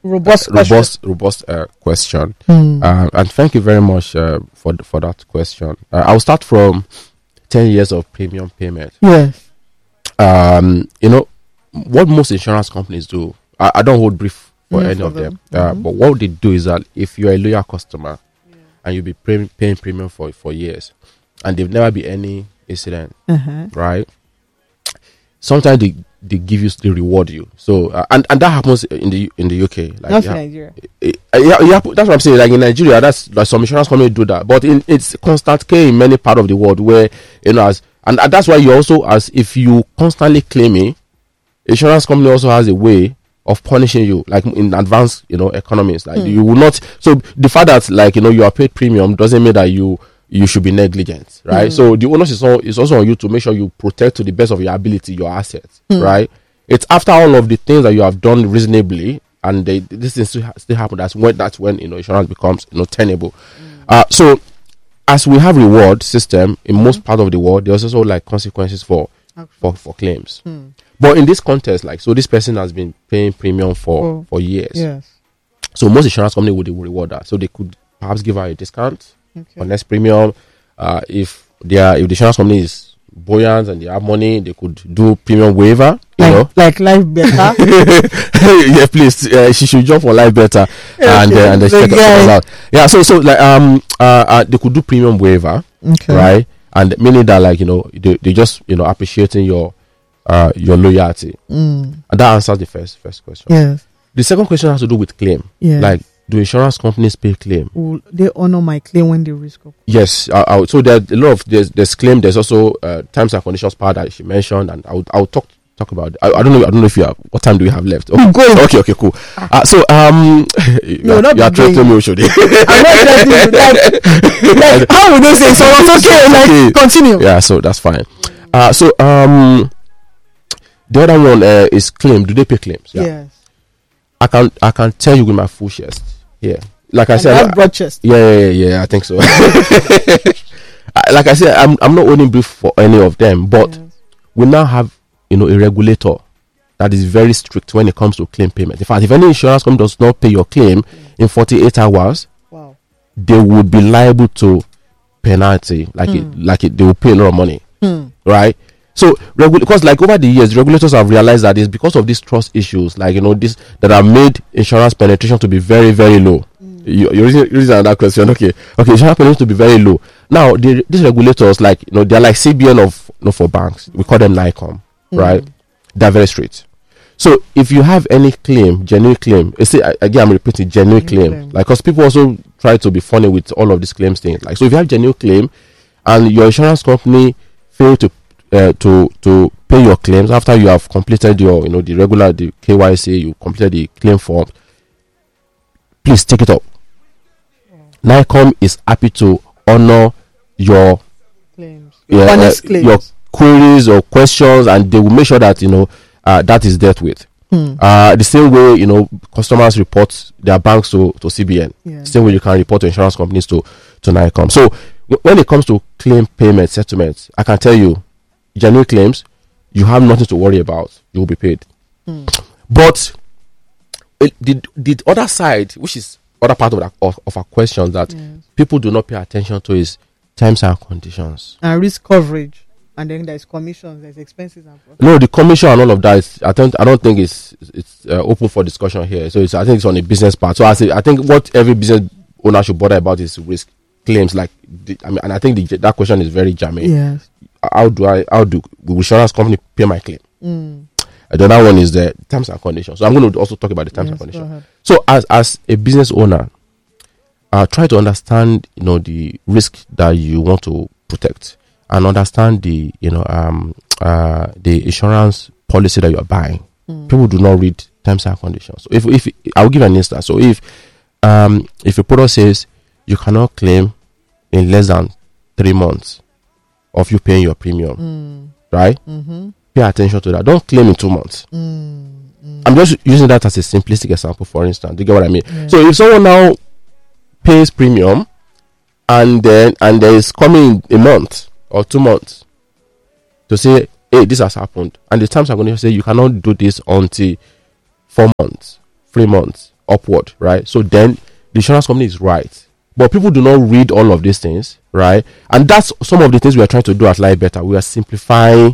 robust question. And thank you very much for that question. I'll start from 10 years of premium payment. Yes. What most insurance companies do, I don't hold brief for any of them. But what they do is that if you're a loyal customer and you'll be paying premium for years, and there'll never be any incident, right? Sometimes they reward you. So and that happens in the UK. Like, not in Nigeria. That's what I'm saying. Like in Nigeria, that's like some insurance companies do that, but it's constant care in many parts of the world where and that's why you also, as if you constantly claim it, insurance company also has a way of punishing you, like in advanced economies. Like you will not. So the fact that like you are paid premium doesn't mean that you should be negligent, right? So the onus is also on you to make sure you protect to the best of your ability your assets, right? It's after all of the things that you have done reasonably, and this thing still happen. That's when insurance becomes tenable. So as we have reward system in most part of the world, there's also like consequences for claims. But in this context, like, so this person has been paying premium for years. Yes. So most insurance company would reward that. So they could perhaps give her a discount on next premium. If the insurance company is buoyant and they have money, they could do premium waiver. Like Life Better. Yeah, please. She should jump for Life Better and check us out. Yeah. So like they could do premium waiver, right? And meaning that like they just appreciating your loyalty. And that answers the first question. Yes. The second question has to do with claim. Yes. Like, do insurance companies pay claim? Will they honor my claim when they risk up? Yes. So there's a lot of there's claim. There's also terms and conditions part that she mentioned, and I'll talk about it. I don't know if you have. What time do we have left? Okay, cool. So you are threatening me, should I'm not threatening you. Like how would they say so? It's okay. Like continue. Yeah. So that's fine. So the other one is claim. Do they pay claims? Yeah. Yes. I can tell you with my full chest. Yeah. Like I said, broad chest. Yeah. I think so. Like I said, I'm not owning brief for any of them, but we now have a regulator that is very strict when it comes to claim payment. In fact, if any insurance company does not pay your claim in 48 hours, they would be liable to penalty. They will pay a lot of money, right? So, because like over the years, regulators have realized that it's because of these trust issues, like this that have made insurance penetration to be very, very low. You're using another question, okay? Insurance penetration to be very low. Now, these regulators, like they're like CBN for banks. We call them NICOM, right? They're very strict. So, if you have any claim, genuine claim, I'm repeating, genuine claim, like because people also try to be funny with all of these claims things. Like, so if you have genuine claim, and your insurance company fail to pay your claims after you have completed your the KYC, you completed the claim form, please take it up. NICOM is happy to honor your claims, claims, your queries or questions, and they will make sure that that is dealt with. The same way customers report their banks to CBN. Same way you can report to insurance companies to NICOM. So when it comes to claim payment settlements, I can tell you, genuine claims, you have nothing to worry about. You will be paid. But the other side, which is other part of our questions that people do not pay attention to, is terms and conditions and risk coverage, and then there's commissions, there's expenses. No, the commission and all of that I don't think it's open for discussion here. So I think it's on the business part. So I think what every business owner should bother about is risk claims. Like and I think that question is very germane. Yes. How do will insurance company pay my claim? The other one is the terms and conditions. So I'm going to also talk about the terms and conditions. So as a business owner, try to understand the risk that you want to protect, and understand the insurance policy that you are buying. People do not read terms and conditions. So if I'll give an instance. So if a product says you cannot claim in less than 3 months of you paying your premium, right? Pay attention to that. Don't claim in 2 months. I'm just using that as a simplistic example, for instance. Do you get what I mean? So if someone now pays premium and there is coming a month or 2 months to say, hey, this has happened, and the terms are going to say you cannot do this until 4 months, 3 months, upward, right? So then the insurance company is right. But people do not read all of these things, right? And that's some of the things we are trying to do at Life Better. We are simplifying,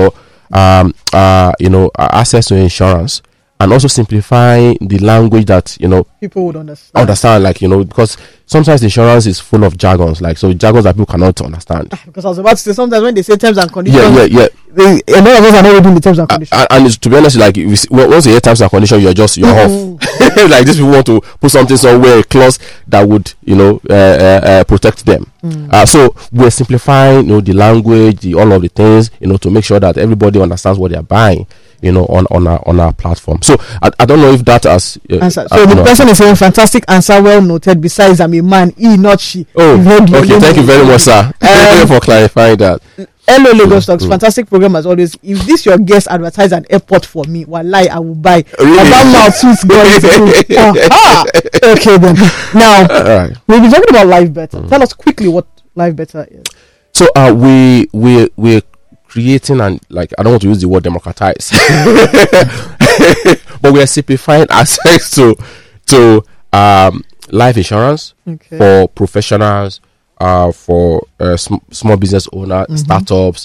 access to insurance, and also simplifying the language that people would understand. Like because sometimes insurance is full of jargons, like so jargons that people cannot understand. Because I was about to say, sometimes when they say terms and conditions, yeah. A lot of us are not reading the terms and conditions. And to be honest, like once you hear terms and conditions, you're off. Like these people want to put something somewhere, a clause that would protect them. So we're simplifying the language, all of the things to make sure that everybody understands what they're buying. On our platform. So I don't know if that has answer. So the person is saying fantastic answer, well noted. Besides, I'm a man, he not she. Oh, okay. Thank you very much, sir. Thank you for clarifying that. Hello, Lagos Talks. Fantastic program as always. If this your guest advertise an airport for me, wallahi, I will buy. Really? Okay then. Now, right. We'll be talking about Life Better. Tell us quickly what Life Better is. So we're creating, and like I don't want to use the word democratize, but we are simplifying access to life insurance for professionals, for small business owners, startups,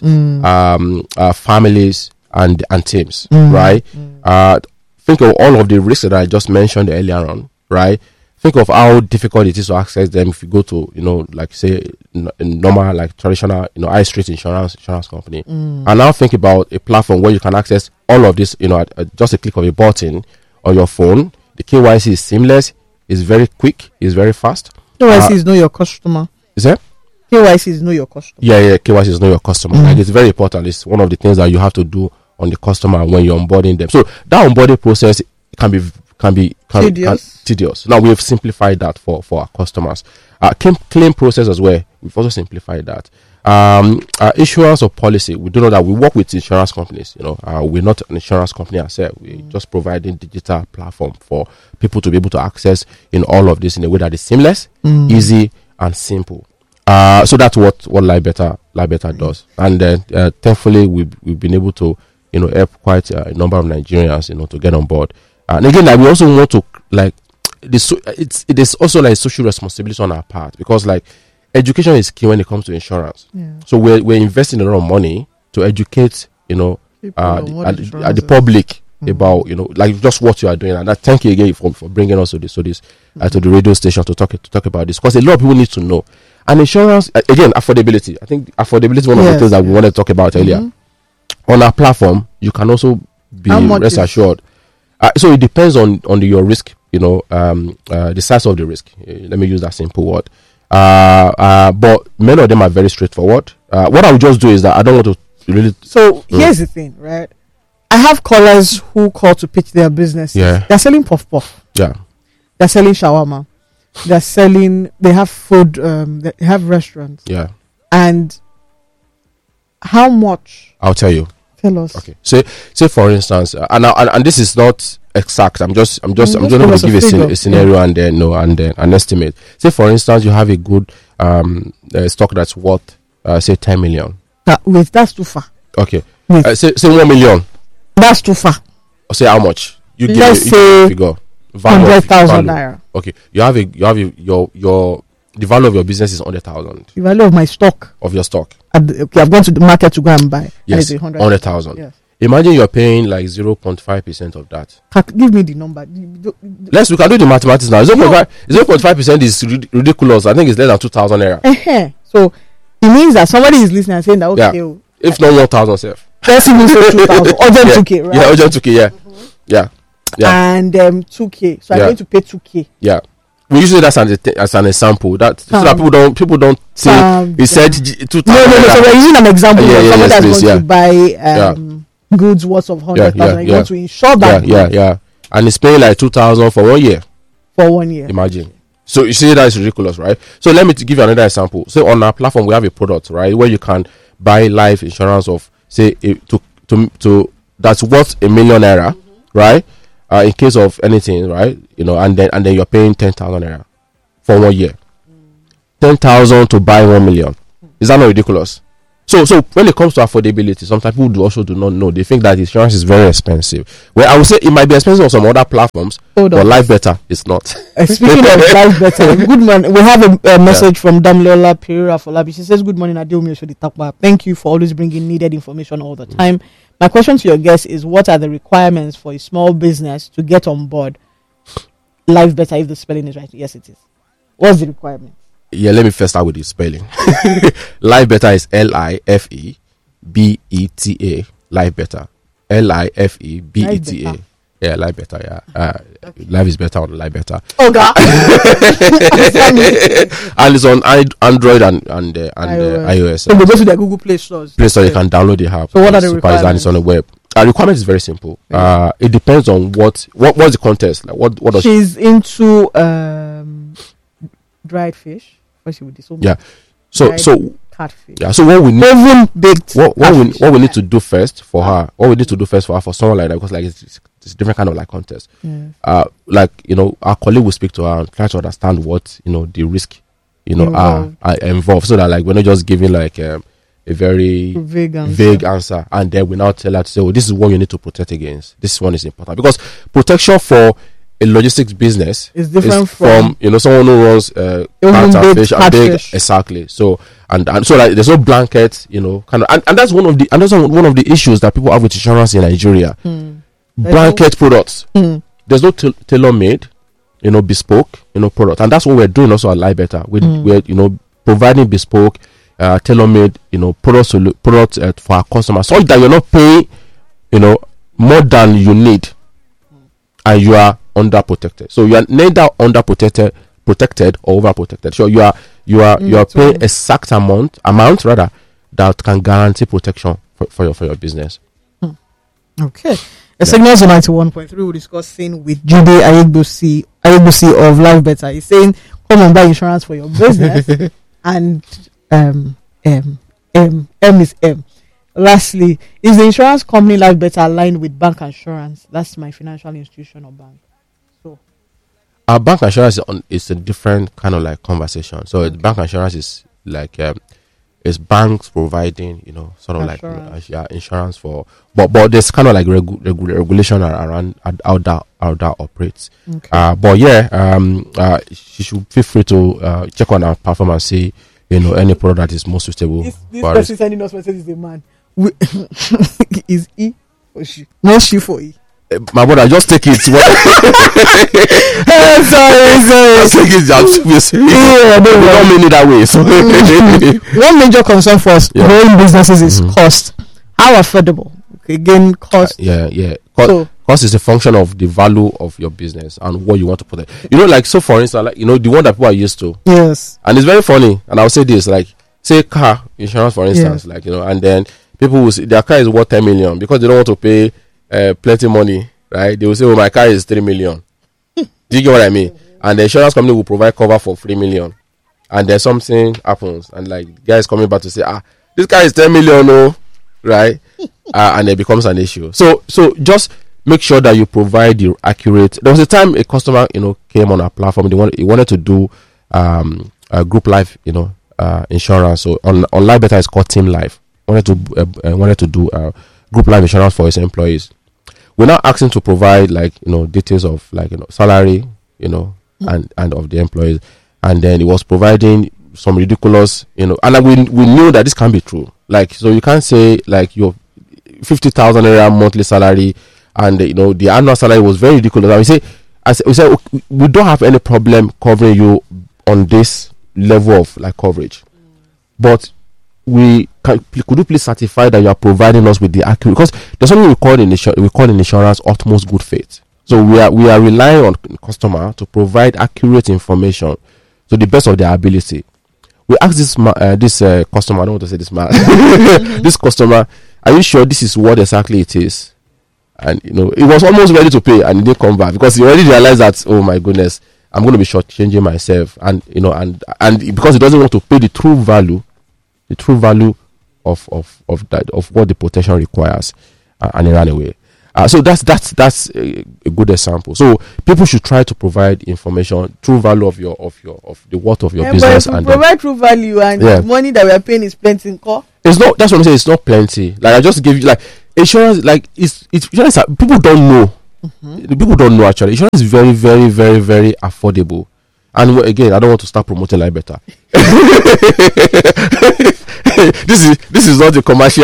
families, and teams. Right? Think of all of the risks that I just mentioned earlier on. Right? Think of how difficult it is to access them if you go to, like say, normal, like traditional, high street insurance company. And now think about a platform where you can access all of this, at just a click of a button on your phone. The KYC is seamless, it's very quick, it's very fast. KYC is know your customer. Is that? KYC is know your customer. Yeah, KYC is know your customer. Like it's very important. It's one of the things that you have to do on the customer when you're onboarding them. So that onboarding process can be tedious. Now we've simplified that for our customers. Claim process as well. We've also simplified that. Issuance of policy. We do know that we work with insurance companies. We're not an insurance company ourselves. We're just providing digital platform for people to be able to access in all of this in a way that is seamless, easy, and simple. So that's what Life Better does. And thankfully we've been able to help quite a number of Nigerians to get on board. And again, like we also want to it is also like social responsibility on our part, because like education is key when it comes to insurance. So we're investing a lot of money to educate the public about like just what you are doing. And I thank you again for bringing us to this to the radio station to talk about this, because a lot of people need to know. And insurance, again, affordability. I think affordability is one of the things that we wanted to talk about earlier. On our platform, you can also be rest assured. So it depends on your risk, the size of the risk. Let me use that simple word. But many of them are very straightforward. What I would just do is that I don't want to really. So here's the thing, right? I have callers who call to pitch their business. Yeah. They're selling puff. Yeah. They're selling shawarma. They have food, they have restaurants. Yeah. And how much? I'll tell you. Tell us. Okay. Say for instance, and this is not exact. I'm just going to give a scenario and then an estimate. Say for instance, you have a good stock that's worth say 10 million. Wait, that's too far. Okay. Say 1 million. That's too far. Say how much? You give Let's say figure. 100,000 naira. Okay. You have your the value of your business is 100,000. The value of my stock. Of your stock. Okay, I've gone to the market to go and buy. Yes, 100,000. Yes. Imagine you're paying like 0.5% of that. Give me the number. We can do the mathematics now. 0.5% is ridiculous. I think it's less than 2,000 naira. So it means that somebody is listening and saying that okay. Yeah. If not 1,000 self. Let's even say 2,000. Urgent 2K, right? Yeah, urgent 2K, yeah. And 2K. So I'm going to pay 2K. Yeah. We usually that's as an example. So that people don't say he said 2,000. No. So we're using an example. Someone that's going to buy goods worth of 100,000. You want to insure that. Yeah. And it's paying like 2,000 for 1 year. For 1 year. Imagine. So you see that is ridiculous, right? So let me give you another example. So on our platform we have a product, right, where you can buy life insurance of say to that's worth 1 million naira, right? In case of anything, right? And then you're paying 10,000 naira for 1 year. 10,000 to buy 1 million. Is that not ridiculous? So when it comes to affordability, sometimes people do not know. They think that insurance is very expensive. Well, I would say it might be expensive on some other platforms, but Life Better is not. Speaking of Life Better, good morning. We have a message from Damlola Pereira Folabi. She says, "Good morning, Adeomi Oshodi-Takwa. Thank you for always bringing needed information all the time. My question to your guest is, what are the requirements for a small business to get on board Life Better, if the spelling is right?" Yes, it is. What's the requirement? Yeah, let me first start with the spelling. Life Better is LIFEBETA. Life Better. LIFEBETA. Yeah, Life Better. Yeah, life is better on Life Better. Oh God! And it's on Android and iOS. So we go to the Google Play stores. You can download the app. So what are the requirements? And it's on the web. Requirement is very simple. It depends on what's the context. Like what does she's into dried fish. Yeah. So catfish. Yeah. So what we need, oven baked. What we need to do first for her. What we need to do first for her, for someone like that, because like it's a different kind of like contest. Like our colleague will speak to her and try to understand what the risk are involved, so that like we're not just giving like a very vague answer, and then we now tell her to say, this is what you need to protect against. This one is important, because protection for a logistics business is different from someone who runs fish and big. Exactly. So and so like there's no blanket, kind of, and that's one of the issues that people have with insurance in Nigeria. Blanket products. There's no tailor-made, bespoke, product, and that's what we're doing also at Life Better. We're providing bespoke, tailor-made, products for our customers, so that you're not paying, more than you need, and you are underprotected. So you are neither underprotected, protected, or overprotected. So you are paying exact amount rather that can guarantee protection for your business. Okay. The signals on 91.3 we're discussing with Jude Ayegbusi of Life Better. He's saying, come and buy insurance for your business. And M is M. Lastly, is the insurance company Life Better aligned with bank insurance? That's my financial institution or bank. So our bank insurance is a different kind of like conversation. So bank insurance is like is banks providing sort of insurance. Like insurance for, but there's kind of like regulation around how that operates. Okay. But she should feel free to check on our platform and see any product that is most suitable. This person sending us message is a man. Is he or she? Not she for he. My brother, just take it. Sorry. Just take it. We don't mean it that way. So one major concern for us growing businesses is cost. How affordable? Again, cost. Cost is a function of the value of your business and what you want to put it. Like, so for instance, like the one that people are used to. Yes. And it's very funny. And I'll say this, like, say car insurance, for instance, like and then people will say their car is worth 10 million because they don't want to pay plenty money, right? They will say, "Oh, my car is 3 million." Do you get what I mean? And the insurance company will provide cover for 3 million, and then something happens, and like the guy is coming back to say, this car is 10 million, no, right? And it becomes an issue. So just make sure that you provide the accurate. There was a time a customer, came on our platform. He wanted to do a group life, insurance. So on Life Better, it's called Team Life. Wanted to do group life insurance for his employees. We're now asking to provide details of salary, and of the employees, and then he was providing some ridiculous, and we knew that this can't be true. Like, so you can't say like your 50,000 naira monthly salary, and the annual salary was very ridiculous. And we say we don't have any problem covering you on this level of like coverage, but could you please certify that you are providing us with the accurate, because there's something we call in insurance utmost good faith. So we are relying on customer to provide accurate information to the best of their ability. We asked this customer, I don't want to say this man, this customer, are you sure this is what exactly it is? And he was almost ready to pay, and he didn't come back because he already realized that, oh my goodness, I'm going to be shortchanging myself, and and because he doesn't want to pay the true value of what the protection requires, and he ran away. So that's a good example. So people should try to provide information, true value of the worth of your business, and provide true value, and the money that we are paying is plenty in core. It's not. That's what I'm saying. It's not plenty. Like I just give you like insurance. Like it's insurance. People don't know. The people don't know actually. Insurance is very, very, very, very affordable. And again, I don't want to start promoting Life Better. This is not a commercial.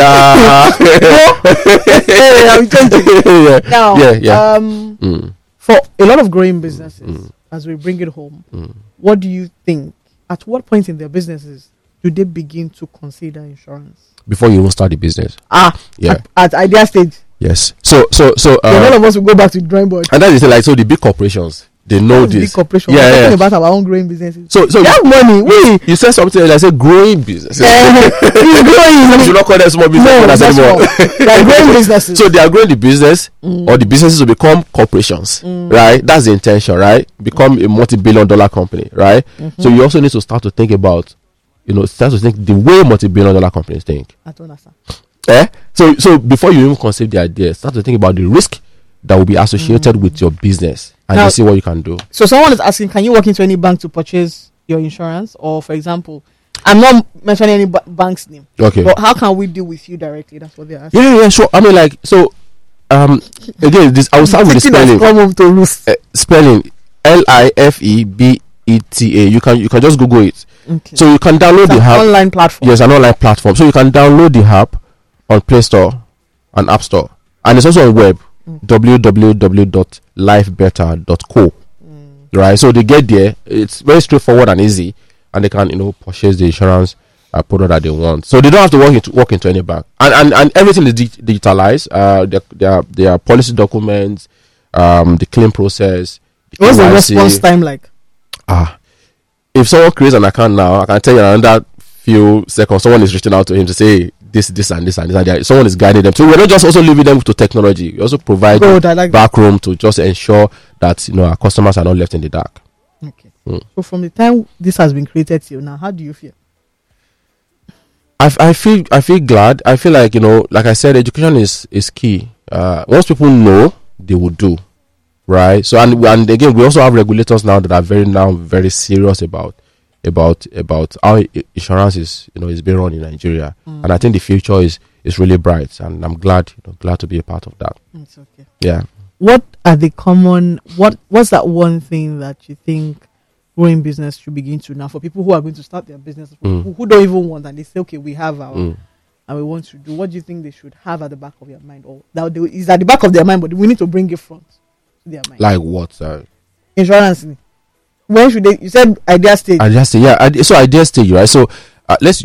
I'm changing. Now, for a lot of growing businesses, as we bring it home, what do you think? At what point in their businesses do they begin to consider insurance? Before you even start the business. At idea stage. Yes. So all of us will go back to the drawing board. And that is like, so the big corporations, they know this. Big corporations. We're talking about our own growing businesses. So you have money. You said something like, I said growing businesses. It's growing. You should not call them small business anymore. They're growing businesses. So they are growing the business, or the businesses will become corporations, right? That's the intention, right? Become a multi-billion-dollar company, right? So you also need to start to think about, start to think the way multi-billion-dollar companies think. I don't understand. So before you even conceive the idea, start to think about the risk that will be associated with your business, and now, you see what you can do. So someone is asking, can you walk into any bank to purchase your insurance? Or for example, I'm not mentioning any bank's name. Okay. But how can we deal with you directly? That's what they're asking. Yeah, sure. I mean, like, so again, this I will start with the spelling. Spelling LIFEBETA. You can just Google it. Okay. So you can download the app. Online platform. Yes, an online platform. So you can download the app on Play Store and App Store, and it's also on web. www.lifebetter.co. Right, so they get there. It's very straightforward and easy, and they can purchase the insurance product that they want. So they don't have to walk into any bank, and everything is digitalized. Their policy documents, the claim process. What's the response time like? If someone creates an account now, I can tell you in another few seconds someone is reaching out to him to say this and this and this, and someone is guiding them. So we're not just also leaving them to technology. We also provide back room to just ensure that our customers are not left in the dark. Okay. So from the time this has been created till now, how do you feel? I feel glad. I feel like like I said, education is key. Once people know, they will do. Right. So and again, we also have regulators now that are very serious about how insurance is being run in Nigeria, and I think the future is really bright, and I'm glad to be a part of that. It's okay. Yeah. What are the what's that one thing that you think growing business should begin to now for people who are going to start their business, who don't even want, and they say, okay, we have our and we want to do. What do you think they should have at the back of their mind, or that is at the back of their mind, but we need to bring it front to their mind? Like what? Insurance. When should they? You said idea stage. Idea stage, yeah. So idea stage, right? So let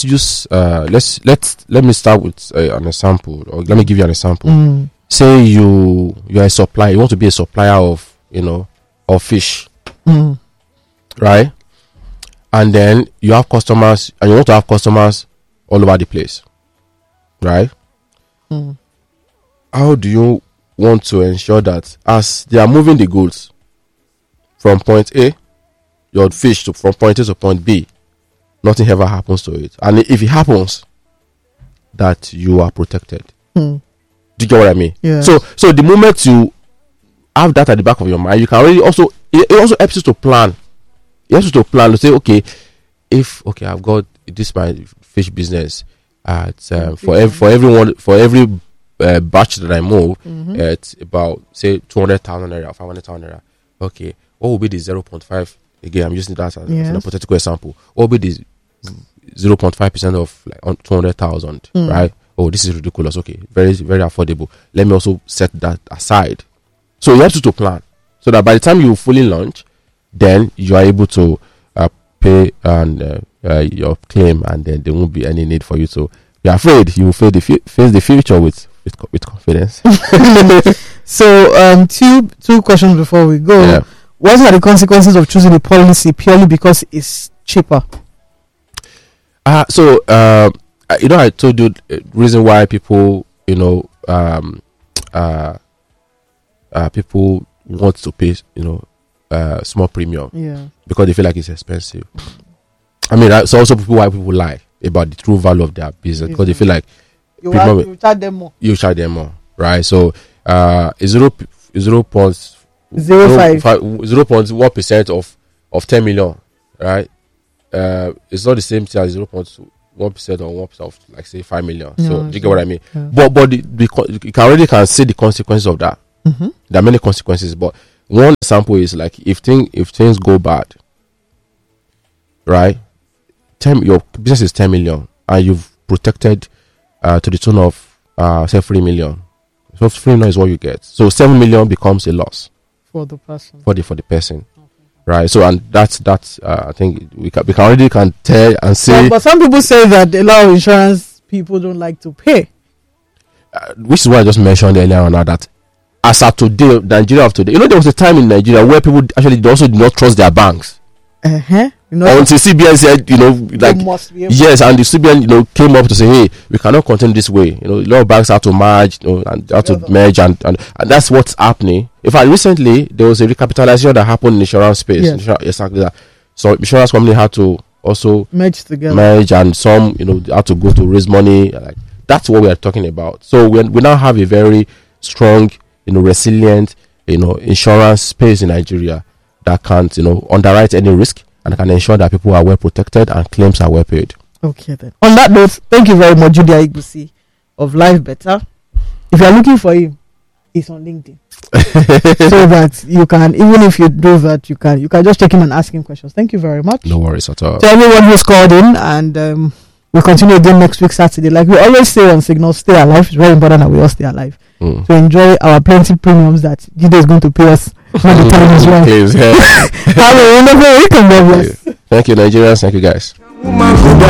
me start with an example, or let me give you an example. Say you are a supplier. You want to be a supplier of of fish, right? And then you have customers, and you want to have customers all over the place, right? How do you want to ensure that as they are moving the goods from point A, your fish from point A to point B, nothing ever happens to it, and if it happens, that you are protected? Do you get what I mean? Yeah. So the moment you have that at the back of your mind, you can already it also helps you to plan. It helps you to plan to say, okay, I've got this my fish business. For every batch that I move, it's about say 200,000 naira, 500,000 naira. Okay, what will be the 0.5? Again, I'm using that as an hypothetical example. What will be the 0.5% of like 200,000? Right? Oh, this is ridiculous. Okay, very, very affordable. Let me also set that aside. So you have to plan, so that by the time you fully launch, then you are able to pay and your claim, and then there won't be any need for you to be afraid. You will face the future with confidence. So two questions before we go. Yeah. What are the consequences of choosing a policy purely because it's cheaper? I told you the reason why people people want to pay small premium, because they feel like it's expensive. I mean, it's also why people lie about the true value of their business, because they feel like you charge them more. You charge them more, right? So 0.1% of 10 million, right? It's not the same thing as 0.1 1% or 1% of, like, say, 5 million. Yeah, So, do you get what I mean? yeah. But you can see the consequences of that. Mm-hmm. There are many consequences, but one example is, like, if things go bad, right? Your business is 10 million, and you've protected to the tune of say 3 million. So 3 million is what you get. So 7 million becomes a loss For the person. for the person, right? So, and that's I think we can already tell and say, But some people say that a lot of insurance people don't like to pay. which is what I just mentioned earlier on, that as of today, Nigeria of today, there was a time in Nigeria where people actually also did not trust their banks. Until CBN said, like, must be able yes, and the CBN, came up to say, hey, we cannot continue this way. A lot of banks have to merge, and have to merge, and that's what's happening. In fact, recently there was a recapitalization that happened in the insurance space. Yes. Exactly that. So insurance company had to also merge together. And some, had to go to raise money. Like, that's what we are talking about. So we now have a very strong, resilient, insurance space in Nigeria that can't, underwrite any risk, and can ensure that people are well protected and claims are well paid. Okay, then. On that note, thank you very much, Judy Aigbusi of Life Better. If you are looking for him, he's on LinkedIn. So that you can, even if you do that, you can just check him and ask him questions. Thank you very much. No worries at all. To everyone who's called in, and we'll continue again next week, Saturday. Like we always say on Signal, stay alive. It's very important that we all stay alive. To enjoy our plenty premiums that Judy is going to pay us when the time is right. Have a wonderful weekend, God bless. Thank you, Nigerians. Thank you, guys.